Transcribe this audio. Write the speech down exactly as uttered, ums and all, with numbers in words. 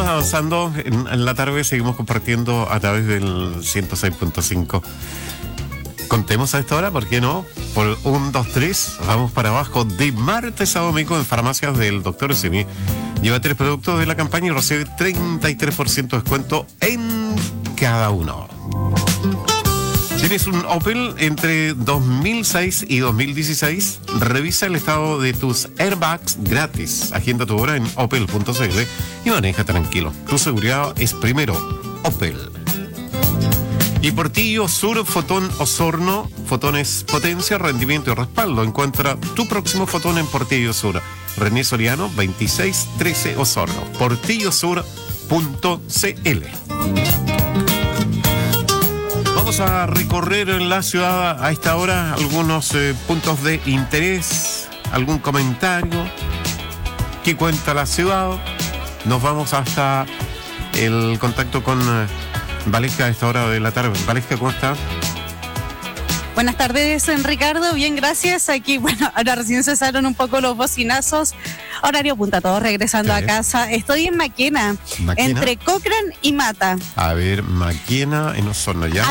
seguimos avanzando en, en la tarde, seguimos compartiendo a través del ciento seis punto cinco. Contemos a esta hora, ¿por qué no? Por un, dos, tres, vamos para abajo. De martes a domingo en farmacias del doctor Simi. Lleva tres productos de la campaña y recibe treinta y tres por ciento de descuento en cada uno. ¿Tienes un Opel entre dos mil seis y dos mil dieciséis? Revisa el estado de tus airbags gratis. Agenda tu hora en opel punto cl y maneja tranquilo. Tu seguridad es primero. Opel. Y Portillo Sur Fotón Osorno. Fotón es potencia, rendimiento y respaldo. Encuentra tu próximo Fotón en Portillo Sur. René Soriano, veintiséis trece Osorno. portillo sur punto cl. Vamos a recorrer en la ciudad a esta hora algunos eh, puntos de interés, algún comentario, qué cuenta la ciudad. Nos vamos hasta el contacto con eh, Valesca a esta hora de la tarde. Valesca, ¿cómo está? Buenas tardes, Ricardo. Bien, gracias. Aquí, bueno, ahora recién cesaron un poco los bocinazos. Horario punta, todos regresando a casa. Estoy en Maquena, ¿Maquena? entre Cochrane y Mata. A ver, Maquena en Osorno, ¿ya?